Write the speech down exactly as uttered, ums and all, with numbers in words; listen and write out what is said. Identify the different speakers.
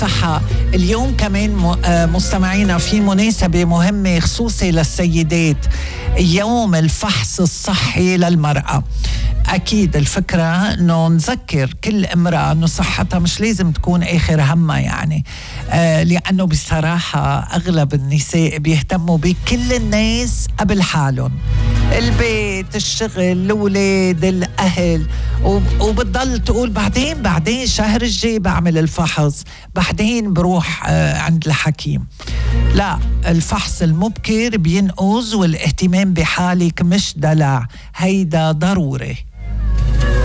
Speaker 1: نفتحها اليوم كمان مستمعينا في مناسبة مهمة خصوصي للسيدات، يوم الفحص الصحي للمرأة. أكيد الفكرة أنه نذكر كل امرأة أنه صحتها مش لازم تكون آخر همها يعني، آه لأنه بصراحة أغلب النساء بيهتموا بكل الناس قبل حالهم، البيت، الشغل، الأولاد، الأهل، وبتضل تقول بعدين بعدين شهر الجاي بعمل الفحص، بعدين بروح آه عند الحكيم. لا، الفحص المبكر بينقذ، والاهتمام بحالك مش دلع، هيدا ضروري.